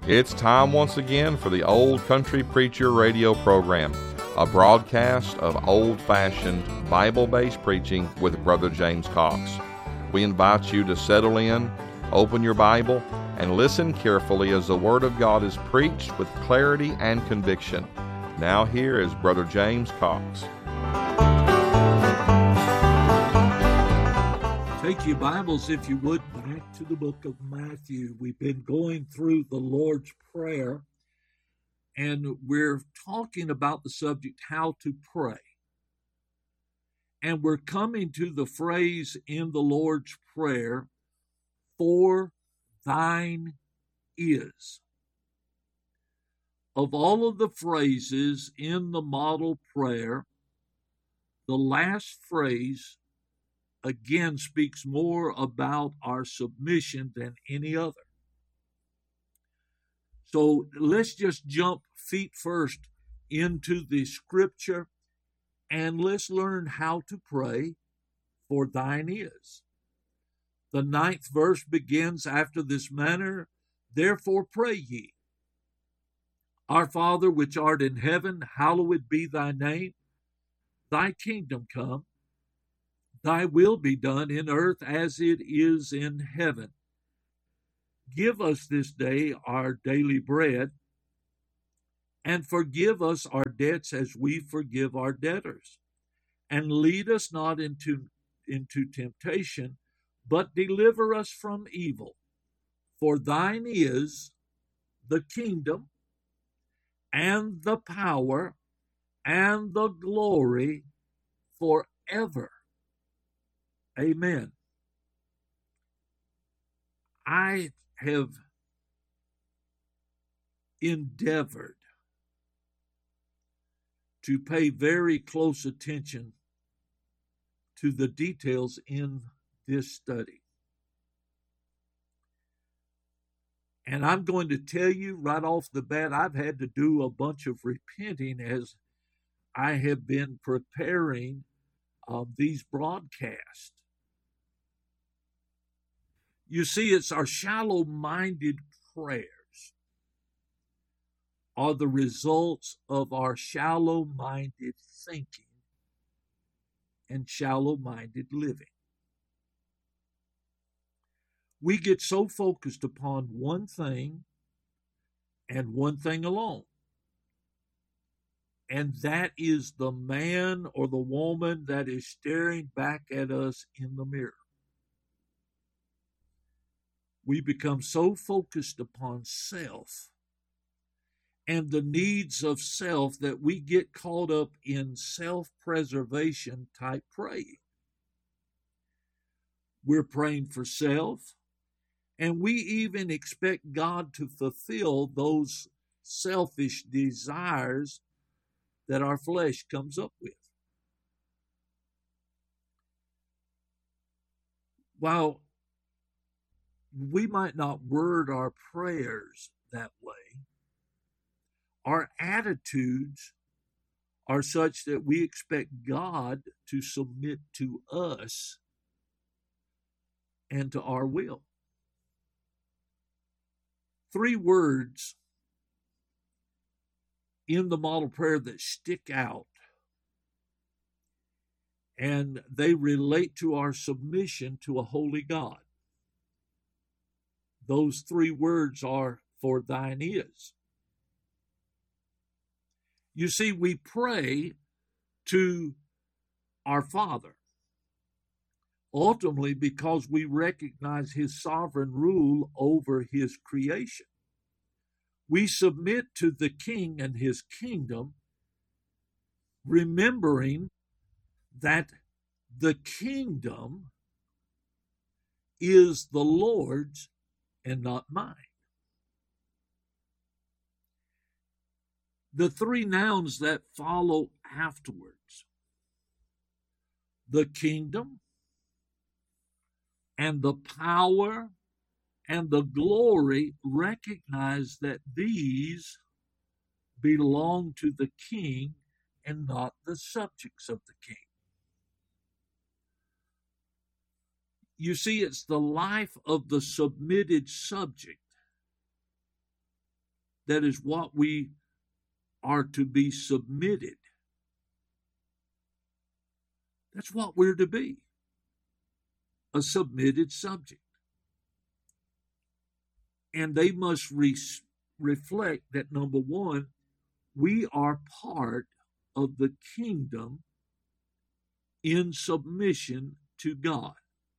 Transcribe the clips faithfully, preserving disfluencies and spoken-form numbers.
It's time once again for the Old Country Preacher radio program, a broadcast of old-fashioned Bible-based preaching with Brother James Cox. We invite you to settle in, open your Bible, and listen carefully as the Word of God is preached with clarity and conviction. Now here is Brother James Cox. Take your Bibles, if you would, back to the book of Matthew. We've been going through the Lord's Prayer, and we're talking about the subject, how to pray. And we're coming to the phrase in the Lord's Prayer, for thine is. Of all of the phrases in the model prayer, the last phrase again speaks more about our submission than any other. So let's just jump feet first into the scripture and let's learn how to pray, for thine is. The ninth verse begins after this manner, therefore pray ye. Our Father which art in heaven, hallowed be thy name. Thy kingdom come. Thy will be done in earth as it is in heaven. Give us this day our daily bread, and forgive us our debts as we forgive our debtors. And lead us not into, into temptation, but deliver us from evil. For thine is the kingdom, and the power, and the glory forever. Amen. I have endeavored to pay very close attention to the details in this study. And I'm going to tell you right off the bat, I've had to do a bunch of repenting as I have been preparing uh, these broadcasts. You see, it's our shallow-minded prayers are the results of our shallow-minded thinking and shallow-minded living. We get so focused upon one thing and one thing alone. And that is the man or the woman that is staring back at us in the mirror. We become so focused upon self and the needs of self that we get caught up in self-preservation type praying. We're praying for self, and we even expect God to fulfill those selfish desires that our flesh comes up with. While we might not word our prayers that way, our attitudes are such that we expect God to submit to us and to our will. Three words in the model prayer that stick out, and they relate to our submission to a holy God. Those three words are, for thine is. You see, we pray to our Father, ultimately because we recognize his sovereign rule over his creation. We submit to the King and his kingdom, remembering that the kingdom is the Lord's and not mine. The three nouns that follow afterwards, the kingdom and the power and the glory, recognize that these belong to the king and not the subjects of the king. You see, it's the life of the submitted subject that is what we are to be submitted. That's what we're to be, a submitted subject. And they must re- reflect that, number one, we are part of the kingdom in submission to God.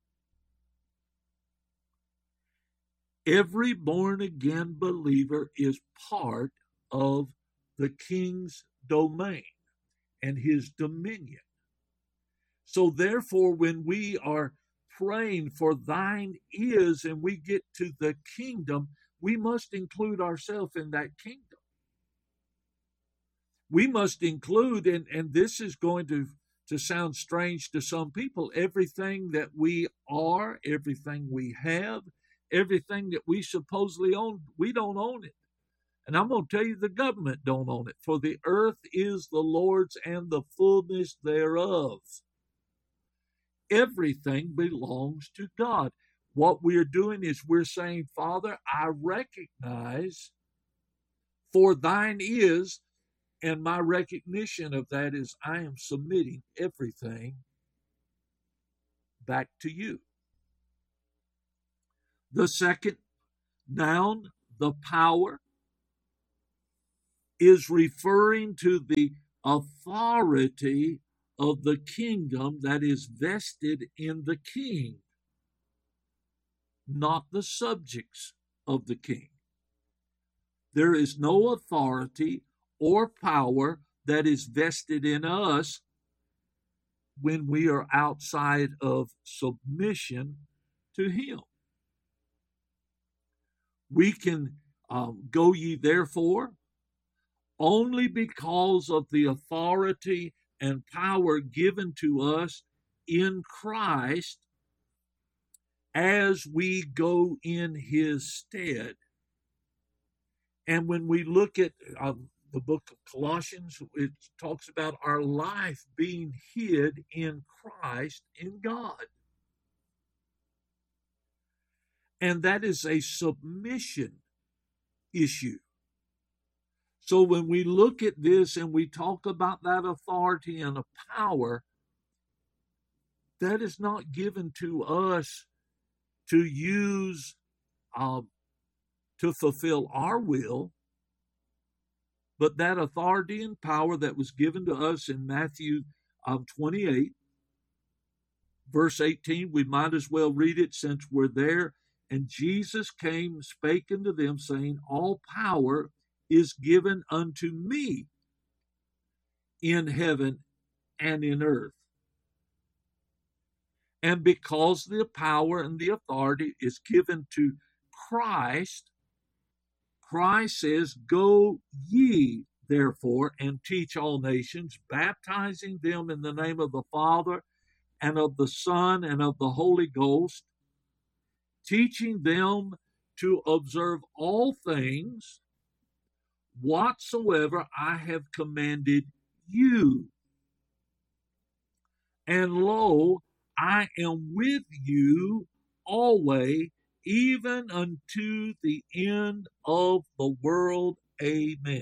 Every born-again believer is part of the king's domain and his dominion. So therefore, when we are praying for thine is, and we get to the kingdom, we must include ourselves in that kingdom. We must include, and, and this is going to, to sound strange to some people, everything that we are, everything we have, everything that we supposedly own, we don't own it. And I'm going to tell you, the government don't own it. For the earth is the Lord's and the fullness thereof. Everything belongs to God. What we're doing is we're saying, Father, I recognize for thine is, and my recognition of that is I am submitting everything back to you. The second noun, the power, is referring to the authority of the kingdom that is vested in the king, not the subjects of the king. There is no authority or power that is vested in us when we are outside of submission to him. We can um, go ye therefore only because of the authority and power given to us in Christ as we go in his stead. And when we look at uh, the book of Colossians, it talks about our life being hid in Christ in God. And that is a submission issue. So when we look at this and we talk about that authority and the power, that is not given to us to use um, to fulfill our will, but that authority and power that was given to us in Matthew um, twenty-eight, verse eighteen, we might as well read it since we're there. And Jesus came and spake unto them, saying, all power is given unto me in heaven and in earth. And because the power and the authority is given to Christ, Christ says, go ye therefore and teach all nations, baptizing them in the name of the Father and of the Son and of the Holy Ghost, teaching them to observe all things whatsoever I have commanded you. And lo, I am with you always, even unto the end of the world. Amen.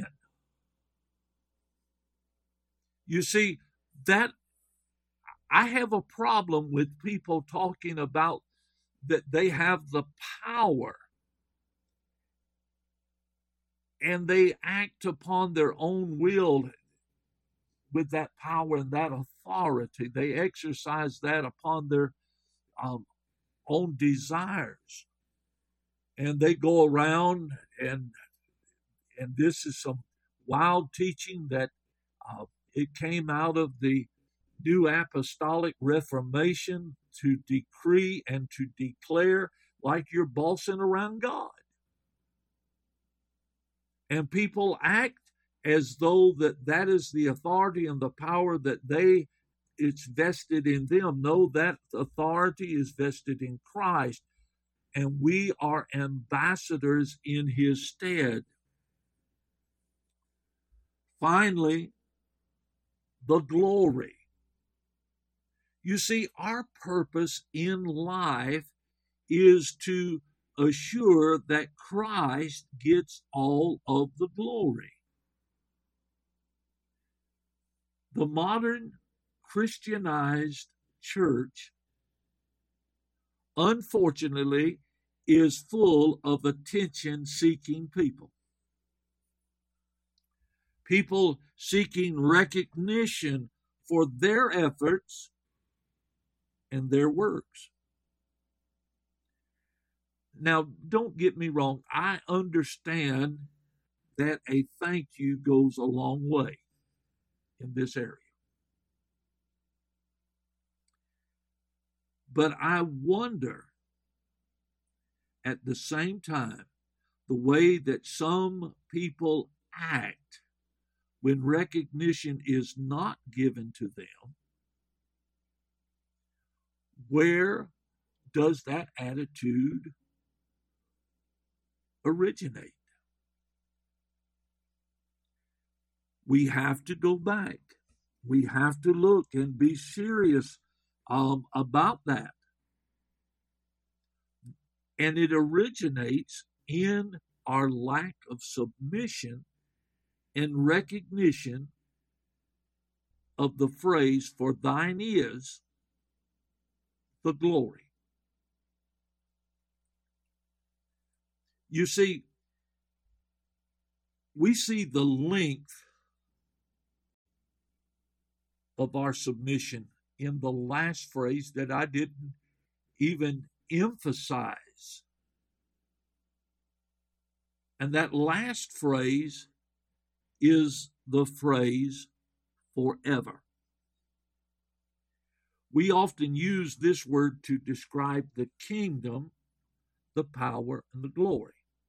You see, that I have a problem with people talking about that they have the power and they act upon their own will with that power and that authority. They exercise that upon their um, own desires. And they go around, and and this is some wild teaching that uh, it came out of the New Apostolic Reformation to decree and to declare like you're bossing around God. And people act as though that that is the authority and the power that they, it's vested in them. No, that authority is vested in Christ, and we are ambassadors in his stead. Finally, the glory. You see, our purpose in life is to assure that Christ gets all of the glory. The modern Christianized church, unfortunately, is full of attention-seeking people. People seeking recognition for their efforts and their works. Now, don't get me wrong. I understand that a thank you goes a long way in this area. But I wonder, at the same time, the way that some people act when recognition is not given to them. Where does that attitude originate? We have to go back. We have to look and be serious um, about that. And it originates in our lack of submission and recognition of the phrase, "For thine is the glory." You see, we see the length of our submission in the last phrase that I didn't even emphasize. And that last phrase is the phrase forever. We often use this word to describe the kingdom, the power, and the glory.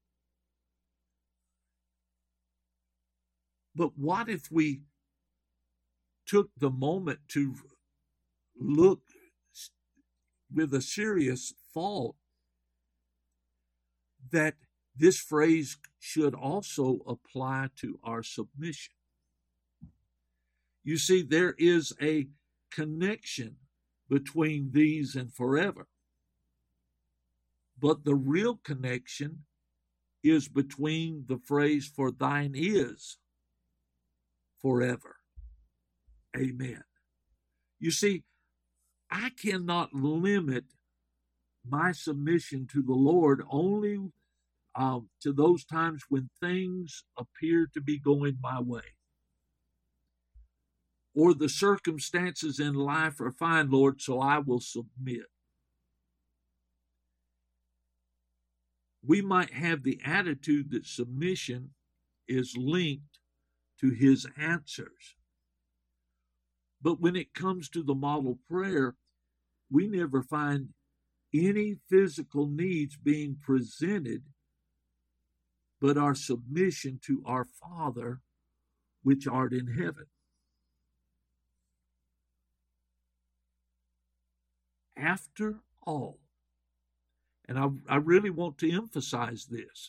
But what if we took the moment to look with a serious thought that this phrase should also apply to our submission? You see, there is a connection between these and forever. But the real connection is between the phrase, "For thine is forever." Amen. You see, I cannot limit my submission to the Lord only um, to those times when things appear to be going my way, or the circumstances in life are fine, Lord, so I will submit. We might have the attitude that submission is linked to his answers. But when it comes to the model prayer, we never find any physical needs being presented, but our submission to our Father, which art in heaven. After all, and I, I really want to emphasize this,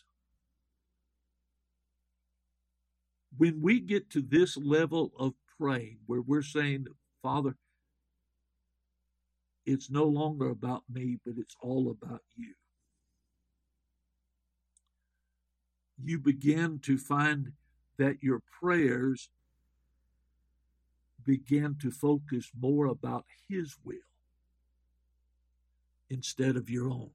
when we get to this level of praying, where we're saying, "Father, it's no longer about me, but it's all about you," you begin to find that your prayers begin to focus more about his will instead of your own.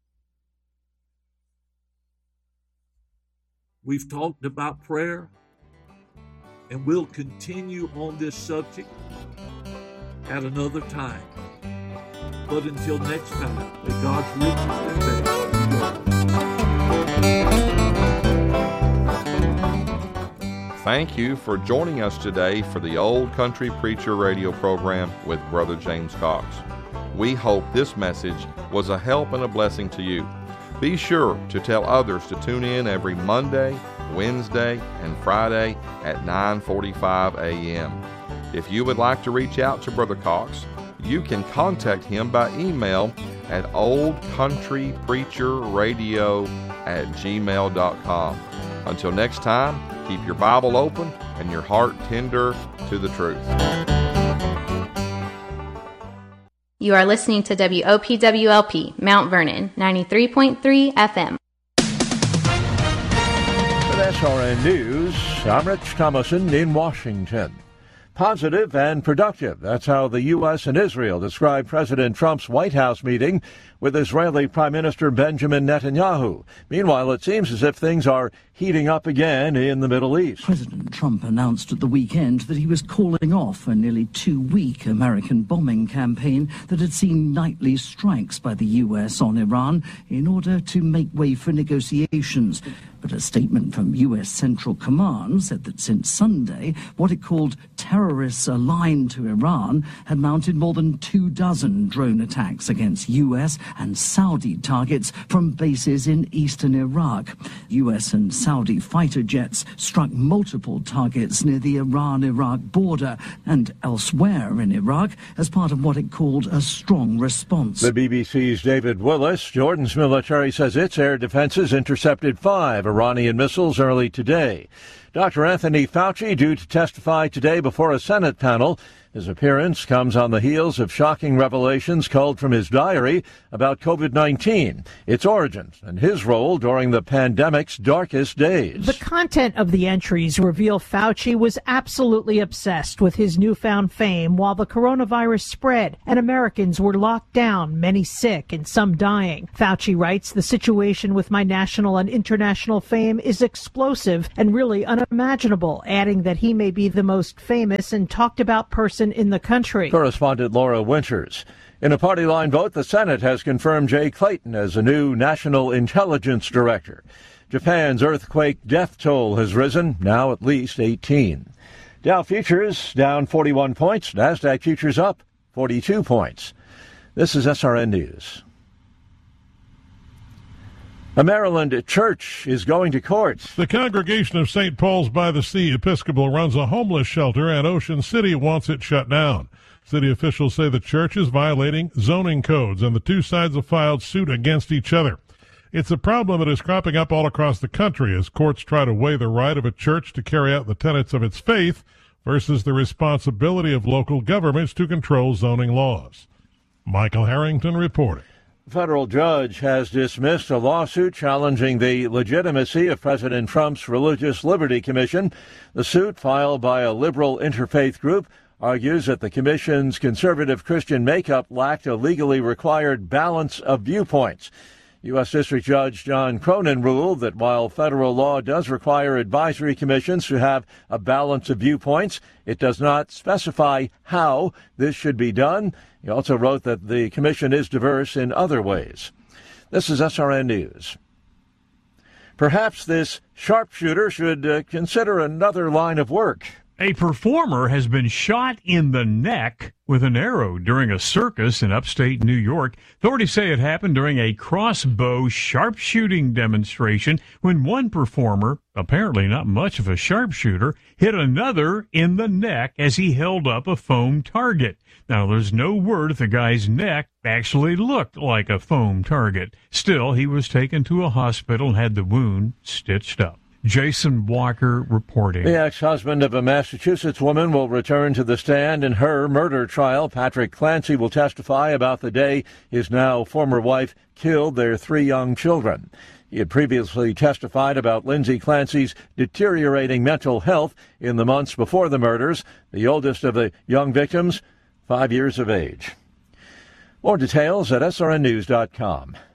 We've talked about prayer, and we'll continue on this subject at another time. But until next time, may God's riches and best. Thank you for joining us today for the Old Country Preacher radio program with Brother James Cox. We hope this message was a help and a blessing to you. Be sure to tell others to tune in every Monday, Wednesday, and Friday at nine forty-five a.m. If you would like to reach out to Brother Cox, you can contact him by email at oldcountrypreacherradio at gmail dot com. Until next time, keep your Bible open and your heart tender to the truth. You are listening to W O P W L P, Mount Vernon, ninety-three point three F M. With S R N News, I'm Rich Thomason in Washington. Positive and productive. That's how the U S and Israel described President Trump's White House meeting with Israeli Prime Minister Benjamin Netanyahu. Meanwhile, it seems as if things are heating up again in the Middle East. President Trump announced at the weekend that he was calling off a nearly two-week American bombing campaign that had seen nightly strikes by the U S on Iran in order to make way for negotiations. But a statement from U S Central Command said that since Sunday, what it called terrorists aligned to Iran had mounted more than two dozen drone attacks against U S and Saudi targets from bases in eastern Iraq. U S and Saudi fighter jets struck multiple targets near the Iran-Iraq border and elsewhere in Iraq as part of what it called a strong response. The B B C's David Willis. Jordan's military says its air defenses intercepted five Iranian missiles early today. Doctor Anthony Fauci due to testify today before a Senate panel. His appearance comes on the heels of shocking revelations culled from his diary about COVID nineteen, its origins, and his role during the pandemic's darkest days. The content of the entries reveal Fauci was absolutely obsessed with his newfound fame while the coronavirus spread and Americans were locked down, many sick and some dying. Fauci writes, "The situation with my national and international fame is explosive and really unimaginable," adding that he may be the most famous and talked about person in the country. Correspondent Laura Winters. In a party line vote, the Senate has confirmed Jay Clayton as a new National Intelligence Director. Japan's earthquake death toll has risen, now at least eighteen. Dow futures down forty-one points, NASDAQ futures up forty-two points. This is S R N News. A Maryland church is going to court. The Congregation of Saint Paul's by the Sea Episcopal runs a homeless shelter, and Ocean City wants it shut down. City officials say the church is violating zoning codes, and the two sides have filed suit against each other. It's a problem that is cropping up all across the country as courts try to weigh the right of a church to carry out the tenets of its faith versus the responsibility of local governments to control zoning laws. Michael Harrington reporting. A federal judge has dismissed a lawsuit challenging the legitimacy of President Trump's Religious Liberty Commission. The suit, filed by a liberal interfaith group, argues that the commission's conservative Christian makeup lacked a legally required balance of viewpoints. U S. District Judge John Cronin ruled that while federal law does require advisory commissions to have a balance of viewpoints, it does not specify how this should be done. He also wrote that the commission is diverse in other ways. This is S R N News. Perhaps this sharpshooter should uh, consider another line of work. A performer has been shot in the neck with an arrow during a circus in upstate New York. Authorities say it happened during a crossbow sharpshooting demonstration when one performer, apparently not much of a sharpshooter, hit another in the neck as he held up a foam target. Now, there's no word if the guy's neck actually looked like a foam target. Still, he was taken to a hospital and had the wound stitched up. Jason Walker reporting. The ex-husband of a Massachusetts woman will return to the stand in her murder trial. Patrick Clancy will testify about the day his now former wife killed their three young children. He had previously testified about Lindsay Clancy's deteriorating mental health in the months before the murders, the oldest of the young victims, five years of age. More details at S R N news dot com.